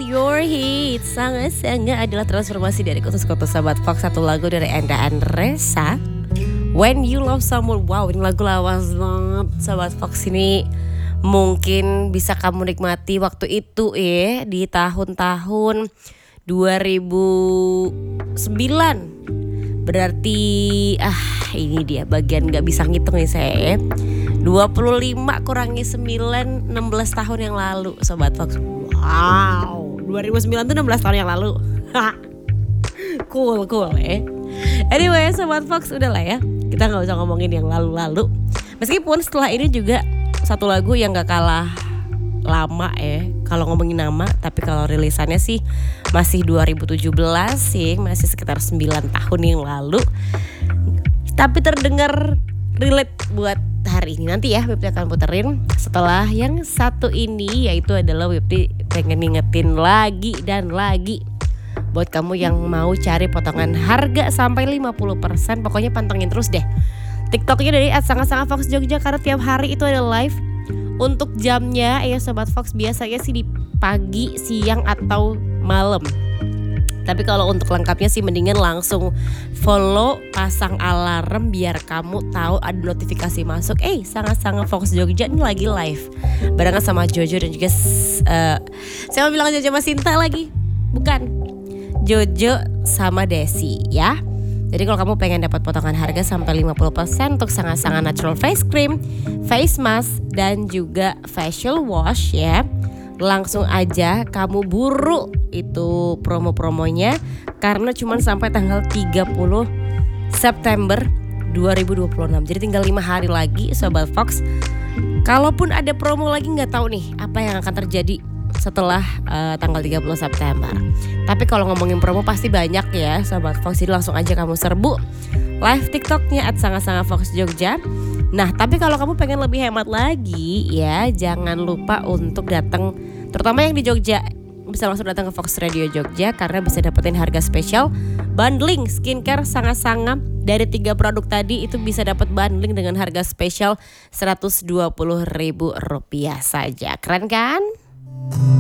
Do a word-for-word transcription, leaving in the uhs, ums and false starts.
your hit. Sangat-sangat adalah transformasi dari Kutus-Kutus Sobat Fox. Satu lagu dari Enda Andresa, When You Love Someone. Wow, ini lagu lawas banget Sobat Fox. Ini mungkin bisa kamu nikmati waktu itu ya, di tahun-tahun dua ribu sembilan. Berarti ah ini dia bagian gak bisa ngitung nih saya. dua puluh lima kurangi sembilan, enam belas tahun yang lalu Sobat Fox. Wow, dua ribu sembilan tuh enam belas tahun yang lalu. Cool, cool ya. Anyway Sobat Fox, udahlah ya, kita gak usah ngomongin yang lalu-lalu. Meskipun setelah ini juga satu lagu yang gak kalah lama ya kalau ngomongin nama, tapi kalau rilisannya sih masih dua ribu tujuh belas sih, masih sekitar sembilan tahun yang lalu. Tapi terdengar relate buat hari ini. Nanti ya Wipti akan puterin setelah yang satu ini, yaitu adalah Wipti pengen ngingetin lagi dan lagi buat kamu yang mau cari potongan harga sampai lima puluh persen. Pokoknya pantengin terus deh TikToknya dari at sangat sangat fox jogja, karena tiap hari itu ada live. Untuk jamnya ya Sobat Fox biasanya sih di pagi, siang atau malam. Tapi kalau untuk lengkapnya sih mendingan langsung follow, pasang alarm biar kamu tahu ada notifikasi masuk. Eh, sangat-sangat Fox Jogja ini lagi live barengan sama Jojo dan juga uh, saya mau bilang Jojo sama Sinta lagi. Bukan, Jojo sama Desi ya. Jadi kalau kamu pengen dapat potongan harga sampai lima puluh persen untuk sangat-sangat natural face cream, face mask dan juga facial wash ya, langsung aja kamu buru itu promo-promonya, karena cuma sampai tanggal tiga puluh September dua ribu dua puluh enam. Jadi tinggal lima hari lagi Sobat Fox. Kalaupun ada promo lagi nggak tahu nih apa yang akan terjadi setelah uh, tanggal tiga puluh September. Tapi kalau ngomongin promo pasti banyak ya Sobat Fox. Jadi langsung aja kamu serbu live TikToknya at sangat-sangat Fox Jogja. Nah tapi kalau kamu pengen lebih hemat lagi ya, jangan lupa untuk datang, terutama yang di Jogja, bisa langsung datang ke Fox Radio Jogja karena bisa dapetin harga spesial bundling skincare sangat-sangat. Dari tiga produk tadi itu bisa dapat bundling dengan harga spesial seratus dua puluh ribu rupiah saja. Keren kan?